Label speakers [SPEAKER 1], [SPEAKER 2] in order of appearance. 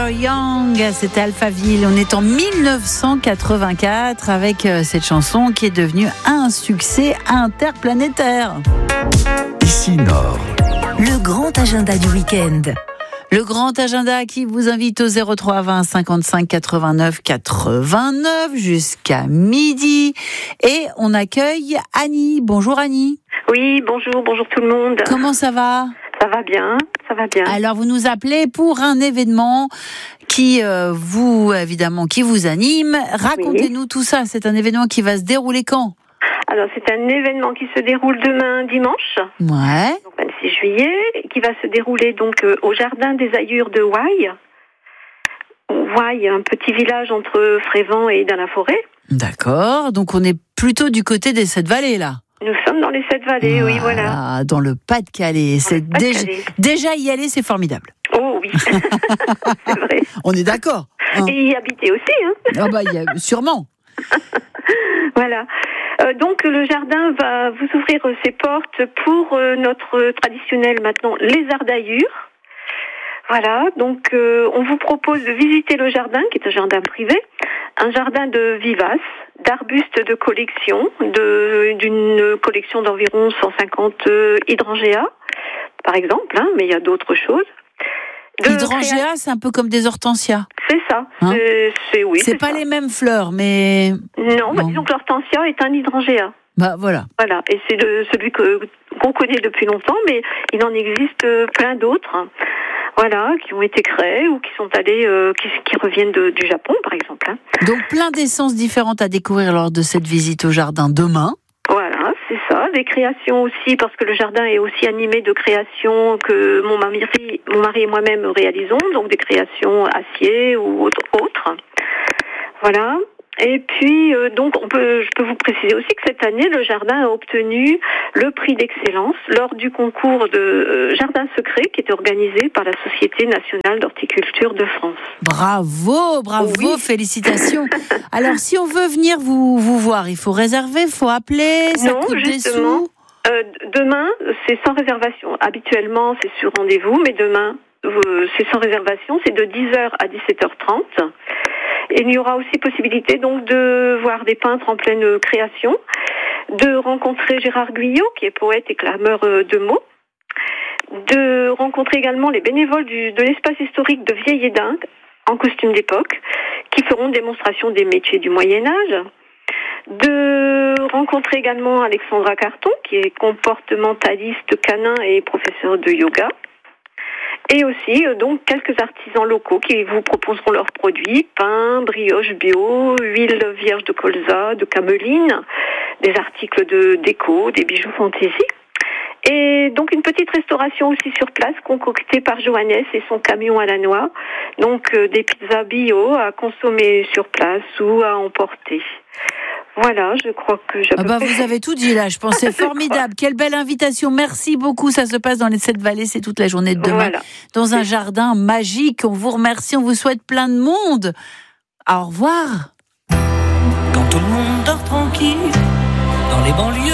[SPEAKER 1] You're Young, c'était Alphaville. On est en 1984 avec cette chanson qui est devenue un succès interplanétaire.
[SPEAKER 2] Ici Nord.
[SPEAKER 3] Le grand agenda du week-end.
[SPEAKER 1] Le grand agenda qui vous invite au 03 20 55 89 89 jusqu'à midi. Et on accueille Annie. Bonjour Annie.
[SPEAKER 4] Oui, bonjour tout le monde.
[SPEAKER 1] Comment ça va ?
[SPEAKER 4] Ça va bien.
[SPEAKER 1] Alors vous nous appelez pour un événement qui vous anime. Racontez-nous tout ça. C'est un événement qui va se dérouler quand ?
[SPEAKER 4] Alors c'est un événement qui se déroule demain dimanche.
[SPEAKER 1] Ouais.
[SPEAKER 4] Donc 26 juillet, qui va se dérouler donc au jardin des Aillures de Ouaille. Ouaille, un petit village entre Frévent et dans la forêt.
[SPEAKER 1] D'accord. Donc on est plutôt du côté des Sept-Vallées là.
[SPEAKER 4] Nous sommes dans les Sept-Vallées, oui, voilà.
[SPEAKER 1] Dans le Pas-de-Calais. C'est déjà y aller, c'est formidable.
[SPEAKER 4] Oh oui, c'est vrai.
[SPEAKER 1] On est d'accord. Hein.
[SPEAKER 4] Et y habiter aussi, hein.
[SPEAKER 1] Ah bah, sûrement.
[SPEAKER 4] Voilà. Donc le jardin va vous ouvrir ses portes pour notre traditionnel maintenant lézard d'Aillure. Voilà, donc on vous propose de visiter le jardin, qui est un jardin privé, un jardin de vivaces, d'arbustes de collection, d'une collection d'environ 150 hydrangeas, par exemple, hein, mais il y a d'autres choses.
[SPEAKER 1] Hydrangeas, c'est un peu comme des hortensias.
[SPEAKER 4] C'est ça.
[SPEAKER 1] Hein
[SPEAKER 4] C'est
[SPEAKER 1] pas
[SPEAKER 4] ça.
[SPEAKER 1] les mêmes fleurs, mais...
[SPEAKER 4] Non, disons que l'hortensia est un hydrangea.
[SPEAKER 1] Bah voilà.
[SPEAKER 4] Voilà, et c'est celui qu'on connaît depuis longtemps, mais il en existe plein d'autres. Voilà, qui ont été créés ou qui sont allés, qui reviennent du Japon, par exemple. Hein.
[SPEAKER 1] Donc plein d'essences différentes à découvrir lors de cette visite au jardin demain.
[SPEAKER 4] Voilà, c'est ça. Des créations aussi, parce que le jardin est aussi animé de créations que mon mari et moi-même réalisons, donc des créations acier ou autres. Voilà. Et puis, donc, je peux vous préciser aussi que cette année, le jardin a obtenu le prix d'excellence lors du concours de Jardin Secret qui est organisé par la Société nationale d'horticulture de France.
[SPEAKER 1] Bravo, oui. Félicitations. Alors, si on veut venir vous voir, il faut réserver, il faut appeler, ça coûte des sous.
[SPEAKER 4] Demain, c'est sans réservation. Habituellement, c'est sur rendez-vous, mais demain, c'est sans réservation, c'est de 10h à 17h30. Et il y aura aussi possibilité donc de voir des peintres en pleine création, de rencontrer Gérard Guyot, qui est poète et clameur de mots, de rencontrer également les bénévoles de l'espace historique de Vieil-Édin, en costume d'époque, qui feront démonstration des métiers du Moyen-Âge, de rencontrer également Alexandra Carton, qui est comportementaliste canin et professeur de yoga. Et aussi, donc, quelques artisans locaux qui vous proposeront leurs produits, pain, brioche bio, huile vierge de colza, de cameline, des articles de déco, des bijoux fantaisie. Et donc, une petite restauration aussi sur place, concoctée par Johannes et son camion à la noix. Donc, des pizzas bio à consommer sur place ou à emporter. Voilà, je crois que
[SPEAKER 1] vous avez tout dit là, je pense c'est formidable. Quelle belle invitation, merci beaucoup. Ça se passe dans les Sept-Vallées, c'est toute la journée de demain. Voilà. Dans un jardin magique, on vous remercie, on vous souhaite plein de monde. Au revoir.
[SPEAKER 5] Quand tout le monde dort tranquille, dans les banlieues